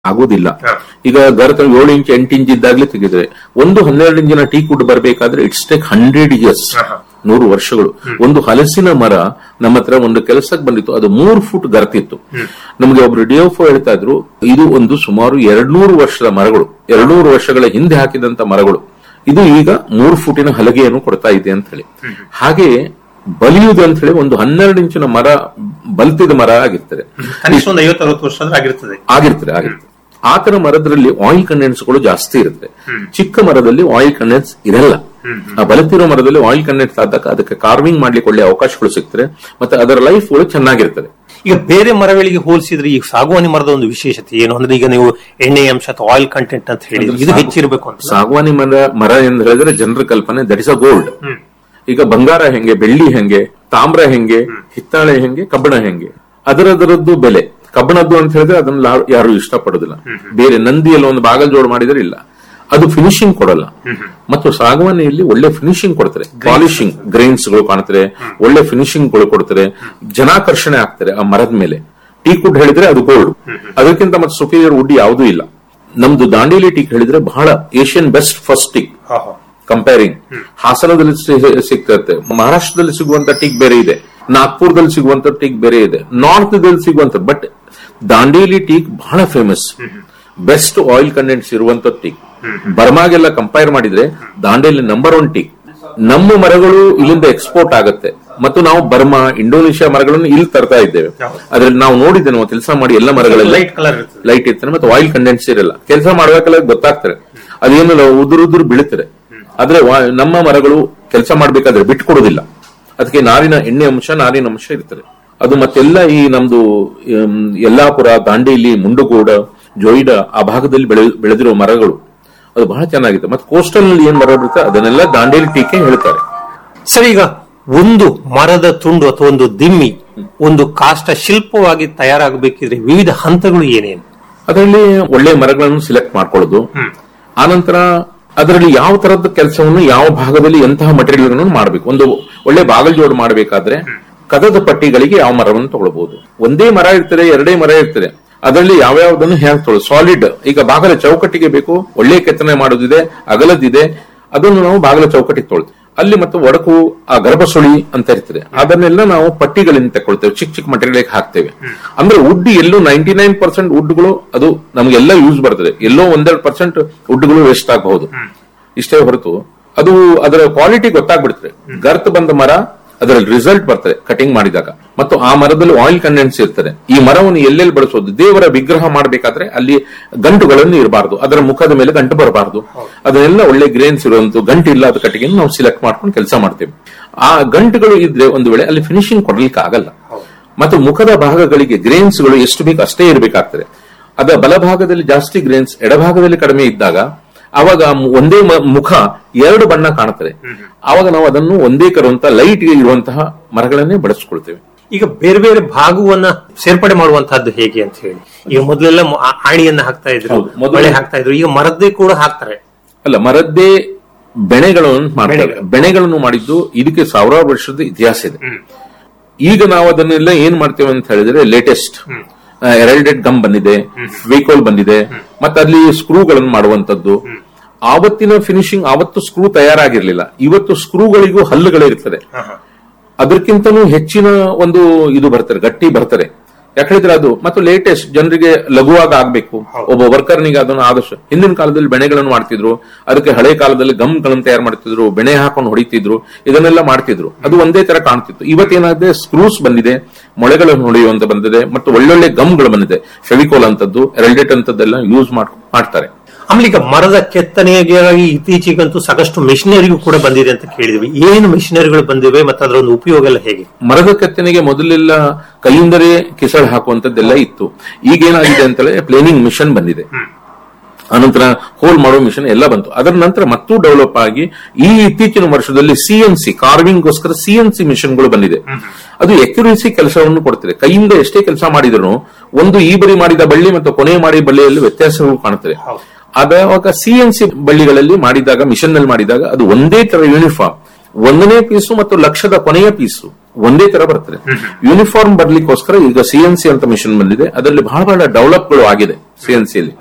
ಆಗುದಿಲ್ಲ. ಈಗ ಗರ್ತ 7 inch 8 inch ಇದ್ದಾಗಲೇ ತೆಗೆದ್ರೆ ಒಂದು 12 ಇಂಚಿನ ಟೀಕ್ ವುಡ್ ಬರಬೇಕಾದ್ರೆ ಇಟ್ಸ್ ಟೇಕ್ 100 years, 100 ವರ್ಷಗಳು. ಒಂದು ಹಲಸಿನ ಮರ ನಮ್ಮ ಹತ್ರ ಒಂದು ಕೆಲಸಕ್ಕೆ ಬಂದಿತ್ತು, ಅದು 3 ಫುಟ್ ಗರ್ತಿತ್ತು. ನಮಗೆ ಒಬ್ರು ಡಿಎಫ್ಒ ಹೇಳ್ತಾ ಇದ್ರು, ಇದು ಒಂದು ಸುಮಾರು 200 ವರ್ಷದ ಮರಗಳು, 200 ವರ್ಷಗಳ ಹಿಂದೆ ಹಾಕಿದಂತ ಮರಗಳು, ಇದು ಈಗ 3 ಫುಟಿನ ಹಲಗೆಯನ್ನು ಕೊಡ್ತಾ ಇದೆ ಅಂತ ಹೇಳಿ. ಹಾಗೆ ಬಲಿಯುವುದು ಅಂತ ಹೇಳಿ ಒಂದು 12 ಇಂಚಿನ ಮರ ಬಲ್ತಿದ ಮರ ಆಗಿರ್ತದೆ, ಒಂದು 50-60 ವರ್ಷ ಆಗಿರ್ತದೆ. ಆತರ ಮರದಲ್ಲಿ ಆಯಿಲ್ ಕಂಡೆನ್ಸ್ಗಳು ಜಾಸ್ತಿ ಇರುತ್ತೆ. ಚಿಕ್ಕ ಮರದಲ್ಲಿ ಆಯಿಲ್ ಕಂಡೆನ್ಸ್ ಇರಲ್ಲ. ಆ ಬಲತಿರೋ ಮರದಲ್ಲಿ ಆಯಿಲ್ ಕಂಡೆನ್ಸ್ ಆದಾಗ ಅದಕ್ಕೆ ಕಾರ್ವಿಂಗ್ ಮಾಡ್ಲಿಕ್ಕೆ ಒಳ್ಳೆ ಅವಕಾಶಗಳು ಸಿಗ್ತದೆ, ಮತ್ತೆ ಅದರ ಲೈಫ್ಗಳು ಚೆನ್ನಾಗಿರ್ತದೆ. ಈಗ ಬೇರೆ ಮರಗಳಿಗೆ ಹೋಲಿಸಿದ್ರೆ ಈ ಸಾಗುವಾನಿ ಮರದ ಒಂದು ವಿಶೇಷತೆ ಏನು ಅಂದ್ರೆ, ಈಗ ನೀವು ಎಣ್ಣೆ ಅಂಶ ಅಥವಾ ಆಯಿಲ್ ಕಂಟೆಂಟ್ ಅಂತ ಹೇಳಿ ಇದು ಹೆಚ್ಚಿರಬೇಕು ಅಂತ. ಸಾಗುವಾನಿ ಮರ ಎಂದು ಹೇಳಿದ್ರೆ ಜನರ ಕಲ್ಪನೆ ದಟ್ ಇಸ್ ಅ ಗೋಲ್ಡ್. ಈಗ ಬಂಗಾರ ಹೆಂಗೆ, ಬೆಳ್ಳಿ ಹೆಂಗೆ, ತಾಮ್ರ ಹೆಂಗೆ, ಹಿತ್ತಾಳೆ ಹೆಂಗೆ, ಕಬ್ಬಣ ಹೆಂಗೆ, ಅದರದ್ದು ಬೆಲೆ. ಕಬ್ಬಣದ್ದು ಅಂತ ಹೇಳಿದ್ರೆ ಅದನ್ನ ಯಾರು ಇಷ್ಟಪಡೋದಿಲ್ಲ. ಬೇರೆ ನಂದಿಯಲ್ಲಿ ಒಂದು ಬಾಗಲ್ ಜೋಡ್ ಮಾಡಿದ್ರೆ ಇಲ್ಲ, ಅದು ಫಿನಿಶಿಂಗ್ ಕೊಡಲ್ಲ. ಮತ್ತು ಸಾಗವಾನಿಯಲ್ಲಿ ಒಳ್ಳೆ ಫಿನಿಶಿಂಗ್ ಕೊಡ್ತಾರೆ, ಪಾಲಿಶಿಂಗ್ ಗ್ರೈನ್ಸ್ ಗಳು ಕಾಣ್ತಾರೆ, ಒಳ್ಳೆ ಫಿನಿಶಿಂಗ್ ಗಳು ಕೊಡ್ತಾರೆ, ಜನಾಕರ್ಷಣೆ ಆಗ್ತಾರೆ ಆ ಮರದ ಮೇಲೆ. ಟೀಕ್ ವುಡ್ ಹೇಳಿದ್ರೆ ಅದು ಗೋಲ್ಡ್, ಅದಕ್ಕಿಂತ ಮತ್ತೆ ಸುಪೀರಿಯರ್ ವುಡ್ ಯಾವುದೂ ಇಲ್ಲ. ನಮ್ದು ದಾಂಡೇಲಿ ಟೀಕ್ ಹೇಳಿದ್ರೆ ಬಹಳ Asian best first teak comparing. ಹಾಸನದಲ್ಲಿ ಸಿಗ್ತದೆ, ಮಹಾರಾಷ್ಟ್ರದಲ್ಲಿ ಸಿಗುವಂತ ಟೀಕ್ ಬೇರೆ ಇದೆ, ನಾಗ್ಪುರದಲ್ಲಿ ಸಿಗುವಂತ ಟೀಕ್ ಬೇರೆ ಇದೆ, ನಾರ್ತ್ ದಲ್ಲಿ ಸಿಗುವಂತ. ಬಟ್ ದಾಂಡೇಲಿ ಟೀಕ್ ಬಹಳ ಫೇಮಸ್, ಬೆಸ್ಟ್ ಆಯಿಲ್ ಕಂಟೆಂಟ್ಸ್ ಇರುವಂತ ಟೀಕ್. ಬರ್ಮಾಗೆಲ್ಲ ಕಂಪೇರ್ ಮಾಡಿದ್ರೆ ದಾಂಡೇಲಿ ನಂಬರ್ 1 ಟೀಕ್. ನಮ್ಮ ಮರಗಳು ಇಲ್ಲಿಂದ ಎಕ್ಸ್ಪೋರ್ಟ್ ಆಗುತ್ತೆ, ಮತ್ತು ನಾವು ಬರ್ಮಾ, ಇಂಡೋನೇಷ್ಯಾ ಮರಗಳನ್ನು ಇಲ್ಲಿ ತರ್ತಾ ಇದ್ದೇವೆ. ಅದ್ರಲ್ಲಿ ನಾವು ನೋಡಿದ್ದೇವೆ, ನಾವು ಕೆಲಸ ಮಾಡಿ ಎಲ್ಲ ಮರಗಳಲ್ಲಿ ಲೈಟ್ ಇರ್ತದೆ ಮತ್ತೆ ಆಯಿಲ್ ಕಂಟೆಂಟ್ಸ್ ಇರಲ್ಲ. ಕೆಲಸ ಮಾಡಬೇಕಲ್ಲ ಗೊತ್ತಾಗ್ತದೆ, ಅದೇನು ಉದುರು ಬೀಳುತ್ತದೆ. ಆದ್ರೆ ನಮ್ಮ ಮರಗಳು ಕೆಲಸ ಮಾಡ್ಬೇಕಾದ್ರೆ ಬಿಟ್ಕೊಡೋದಿಲ್ಲ, ಅದಕ್ಕೆ ನಾರಿನ ಎಣ್ಣೆ ಅಂಶ, ನಾರಿನ ಅಂಶ ಇರ್ತದೆ. ಅದು ಮತ್ತೆಲ್ಲ ಈ ನಮ್ದು ಯಲ್ಲಾಪುರ, ದಾಂಡೇಲಿ, ಮುಂಡಗೋಡ, ಜೋಯಿಡಾ ಆ ಭಾಗದಲ್ಲಿ ಬೆಳೆದಿರೋ ಮರಗಳು ಅದು ಬಹಳ ಚೆನ್ನಾಗಿದೆ. ಮತ್ತೆ ಕೋಸ್ಟಲ್ ನಲ್ಲಿ ಏನ್ ಮರ ಬರುತ್ತೆ ಅದನ್ನೆಲ್ಲ ದಾಂಡೇಲಿ ಟೀಕೆ ಹೇಳ್ತಾರೆ. ಸರಿ, ಈಗ ಒಂದು ಮರದ ತುಂಡು ಅಥವಾ ಒಂದು ದಿಮ್ಮಿ ಒಂದು ಕಾಷ್ಟ ಶಿಲ್ಪವಾಗಿ ತಯಾರಾಗಬೇಕಿದ್ರೆ ವಿವಿಧ ಹಂತಗಳು ಏನೇನು? ಅದರಲ್ಲಿ ಒಳ್ಳೆ ಮರಗಳನ್ನು ಸಿಲೆಕ್ಟ್ ಮಾಡ್ಕೊಳ್ಳೋದು, ಆನಂತರ ಅದರಲ್ಲಿ ಯಾವ ತರದ ಕೆಲಸವನ್ನು ಯಾವ ಭಾಗದಲ್ಲಿ ಎಂತಹ ಮಟೀರಿಯಲ್ ಮಾಡಬೇಕು. ಒಂದು ಒಳ್ಳೆ ಬಾಗಲ್ ಜೋಡು ಮಾಡಬೇಕಾದ್ರೆ ಕದದ ಪಟ್ಟಿಗಳಿಗೆ ಯಾವ ಮರವನ್ನು ತಗೊಳ್ಬಹುದು. ಒಂದೇ ಮರ ಇರ್ತದೆ, ಎರಡೇ ಮರ ಇರ್ತದೆ, ಅದರಲ್ಲಿ ಯಾವ್ಯಾವುದನ್ನು ಹೇಗೆ ತೊಗೊಳ್ಳೋದು. ಸಾಲಿಡ್, ಈಗ ಬಾಗಲ ಚೌಕಟ್ಟಿಗೆ ಬೇಕು, ಒಳ್ಳೆ ಕೆತ್ತನೆ ಮಾಡೋದಿದೆ, ಅಗಲದಿದೆ, ಅದನ್ನು ನಾವು ಬಾಗಲ ಚೌಕಟ್ಟಿಗೆ ತೊಗೊಳ್ತೀವಿ. ಅಲ್ಲಿ ಮತ್ತು ಒಡಕು, ಆ ಗರ್ಭಸುಳಿ ಅಂತ ಇರ್ತದೆ, ಅದನ್ನೆಲ್ಲ ನಾವು ಪಟ್ಟಿಗಳಿಂದ ತಗೊಳ್ತೇವೆ, ಚಿಕ್ಕ ಚಿಕ್ಕ ಮಟೀರಿಯಲ್ ಹಾಕ್ತೇವೆ. ಅಂದ್ರೆ ವುಡ್ ಎಲ್ಲೋ 99% ವುಡ್ಗಳು ಅದು ನಮಗೆಲ್ಲ ಯೂಸ್ ಬರ್ತದೆ, ಎಲ್ಲೋ 1-2% ವುಡ್ಗಳು ವೇಸ್ಟ್ ಆಗಬಹುದು. ಇಷ್ಟೇ ಹೊರತು ಅದು ಅದರ ಕ್ವಾಲಿಟಿ ಗೊತ್ತಾಗ್ಬಿಡ್ತದೆ. ಗರ್ತ್ ಬಂದ ಮರ ಅದರಲ್ಲಿ ರಿಸಲ್ಟ್ ಬರ್ತದೆ ಕಟಿಂಗ್ ಮಾಡಿದಾಗ. ಮತ್ತು ಆ ಮರದಲ್ಲಿ ಆಯಿಲ್ ಕಂಟೆಂಟ್ಸ್ ಇರ್ತದೆ. ಈ ಮರವನ್ನು ಎಲ್ಲೆಲ್ಲಿ ಬಳಸೋದು, ದೇವರ ವಿಗ್ರಹ ಮಾಡಬೇಕಾದ್ರೆ ಅಲ್ಲಿ ಗಂಟುಗಳನ್ನು ಇರಬಾರ್ದು, ಅದರ ಮುಖದ ಮೇಲೆ ಗಂಟು ಬರಬಾರ್ದು. ಅದನ್ನೆಲ್ಲ ಒಳ್ಳೆ ಗ್ರೇನ್ಸ್ ಇರುವಂತ ಗಂಟು ಇಲ್ಲದ ಕಟ್ಟಿಗೆಯನ್ನು ನಾವು ಸಿಲೆಕ್ಟ್ ಮಾಡ್ಕೊಂಡು ಕೆಲಸ ಮಾಡ್ತೇವೆ. ಆ ಗಂಟುಗಳು ಇದ್ರೆ ಒಂದು ವೇಳೆ ಅಲ್ಲಿ ಫಿನಿಶಿಂಗ್ ಕೊಡ್ಲಿಕ್ಕೆ ಆಗಲ್ಲ. ಮತ್ತು ಮುಖದ ಭಾಗಗಳಿಗೆ ಗ್ರೇನ್ಸ್ ಗಳು ಎಷ್ಟು ಬೇಕು ಅಷ್ಟೇ ಇರಬೇಕಾಗ್ತದೆ. ಅದ ಬಲಭಾಗದಲ್ಲಿ ಜಾಸ್ತಿ ಗ್ರೇನ್ಸ್, ಎಡಭಾಗದಲ್ಲಿ ಕಡಿಮೆ ಇದ್ದಾಗ ಅವಾಗ ಒಂದೇ ಮುಖ 2 ಬಣ್ಣ ಕಾಣುತ್ತದೆ. ಆವಾಗ ನಾವು ಅದನ್ನು ಒಂದೇ ಕರುವಂತ ಲೈಟ್ ಇರುವಂತಹ ಮರಗಳನ್ನೇ ಬಳಸ್ಕೊಳ್ತೇವೆ. ಈಗ ಬೇರೆ ಬೇರೆ ಭಾಗವನ್ನ ಸೇರ್ಪಡೆ ಮಾಡುವಂತಹದ್ದು ಹೇಗೆ ಅಂತ ಹೇಳಿ, ಈಗ ಮೊದಲೆಲ್ಲ ಆಣಿಯನ್ನ ಹಾಕ್ತಾ ಇದ್ರು, ಮೊದಲೇ ಹಾಕ್ತಾ ಇದ್ರು, ಈಗ ಮರದ್ದೇ ಕೂಡ ಹಾಕ್ತಾರೆ. ಅಲ್ಲ, ಮರದ್ದೇ ಬೆಣೆಗಳನ್ನು ಮಾಡ್ತಾರೆ. ಬೆಣೆಗಳನ್ನು ಮಾಡಿದ್ದು ಇದಕ್ಕೆ ಸಾವಿರಾರು ವರ್ಷದ ಇತಿಹಾಸ ಇದೆ. ಈಗ ನಾವು ಅದನ್ನೆಲ್ಲ ಏನ್ ಮಾಡ್ತೇವೆ ಅಂತ ಹೇಳಿದ್ರೆ ಲೇಟೆಸ್ಟ್ ಎರಲ್ಡೆಡ್ ಗಮ್ ಬಂದಿದೆ, ವೇಕೋಲ್ ಬಂದಿದೆ, ಮತ್ತೆ ಅಲ್ಲಿ ಸ್ಕ್ರೂಗಳನ್ನು ಮಾಡುವಂತದ್ದು. ಆವತ್ತಿನ ಫಿನಿಶಿಂಗ್, ಆವತ್ತು ಸ್ಕ್ರೂ ತಯಾರಾಗಿರ್ಲಿಲ್ಲ, ಇವತ್ತು ಸ್ಕ್ರೂಗಳಿಗೂ ಹಲ್ಲುಗಳಿರ್ತದೆ. ಅದಕ್ಕಿಂತಲೂ ಹೆಚ್ಚಿನ ಒಂದು ಇದು ಬರ್ತಾರೆ, ಗಟ್ಟಿ ಬರ್ತಾರೆ. ಯಾಕಂದ್ರೆ ಅದು ಮತ್ತು ಲೇಟೆಸ್ಟ್ ಜನರಿಗೆ ಲಘುವಾಗಿ ಆಗ್ಬೇಕು, ಒಬ್ಬ ವರ್ಕರ್ನಿಗೆ ಅದನ್ನು ಆದಷ್ಟು. ಹಿಂದಿನ ಕಾಲದಲ್ಲಿ ಬೆಣೆಗಳನ್ನು ಮಾಡ್ತಿದ್ರು, ಅದಕ್ಕೆ ಹಳೆ ಕಾಲದಲ್ಲಿ ಗಮ್ಗಳನ್ನು ತಯಾರು ಮಾಡ್ತಿದ್ರು, ಬೆಣೆ ಹಾಕೊಂಡು ಹೊಡಿತಿದ್ರು, ಇದನ್ನೆಲ್ಲ ಮಾಡ್ತಿದ್ರು. ಅದು ಒಂದೇ ತರ ಕಾಣ್ತಿತ್ತು. ಇವತ್ತೇನಾದ್ರೆ ಸ್ಕ್ರೂಸ್ ಬಂದಿದೆ, ಮೊಳೆಗಳನ್ನು ಹೊಡೆಯುವಂತ ಬಂದಿದೆ, ಮತ್ತು ಒಳ್ಳೊಳ್ಳೆ ಗಮ್ಗಳು ಬಂದಿದೆ, ಫೆವಿಕೋಲ್ ಅಂತದ್ದು, ಎರಲ್ಡೆಟ್ ಅಂತದ್ದೆಲ್ಲ ಯೂಸ್ ಮಾಡ್ತಾರೆ. ಆಮೇಲೆ ಈಗ ಮರದ ಕೆತ್ತನೆಗೆ ಇತ್ತೀಚೆಗಂತೂ ಸಾಕಷ್ಟು ಮೆಷಿನರಿಗೂ ಕೂಡ ಬಂದಿದೆ ಅಂತ ಕೇಳಿದ್ವಿ. ಏನು ಮೆಷಿನರಿಗಳು ಬಂದಿವೆ ಮತ್ತು ಅದರ ಒಂದು ಉಪಯೋಗ ಎಲ್ಲ ಹೇಗೆ? ಮರದ ಕೆತ್ತನೆಗೆ ಮೊದಲೆಲ್ಲ ಕೈಯಿಂದಲೇ ಕಿಸಳು ಹಾಕುವಂತದ್ದೆಲ್ಲ ಇತ್ತು. ಈಗೇನಾಗಿದೆ ಅಂತ ಹೇಳಿದ್ರೆ ಪ್ಲೇನಿಂಗ್ ಮಿಷನ್ ಬಂದಿದೆ, ಅನಂತರ ಹೋಲ್ ಮಾಡೋ ಮಿಷನ್ ಎಲ್ಲ ಬಂತು. ಅದರ ನಂತರ ಮತ್ತೂ ಡೆವಲಪ್ ಆಗಿ ಈ ಇತ್ತೀಚಿನ ವರ್ಷದಲ್ಲಿ CNC ಕಾರ್ವಿಂಗ್ ಗೋಸ್ಕರ CNC ಮಿಷನ್ಗಳು ಬಂದಿದೆ. ಅದು ಅಕ್ಯುರೇಸಿ ಕೆಲಸವನ್ನು ಕೊಡ್ತದೆ. ಕೈಯಿಂದ ಎಷ್ಟೇ ಕೆಲಸ ಮಾಡಿದ್ರು ಒಂದು ಈ ಬರಿ ಮಾಡಿದ ಬಳ್ಳಿ ಮತ್ತು ಕೊನೆ ಮಾಡಿ ಬಳ್ಳಿಯಲ್ಲಿ ವ್ಯತ್ಯಾಸಗಳು ಕಾಣುತ್ತದೆ. ಅದಾಗ CNC ಬಳ್ಳಿಗಳಲ್ಲಿ ಮಾಡಿದಾಗ, ಮಿಷನ್ ನಲ್ಲಿ ಮಾಡಿದಾಗ ಅದು ಒಂದೇ ತರ ಯೂನಿಫಾರ್ಮ್, 1ನೇ ಪೀಸು ಮತ್ತು ಲಕ್ಷದ ಕೊನೆಯ ಪೀಸು ಒಂದೇ ತರ ಬರ್ತದೆ. ಯೂನಿಫಾರ್ಮ್ ಬರ್ಲಿಕ್ಕೋಸ್ಕರ ಈಗ CNC ಅಂತ ಮಿಷನ್ ಬಂದಿದೆ, ಅದರಲ್ಲಿ ಬಹಳ ಡೆವಲಪ್ಗಳು ಆಗಿದೆ CNC ಯಲ್ಲಿ.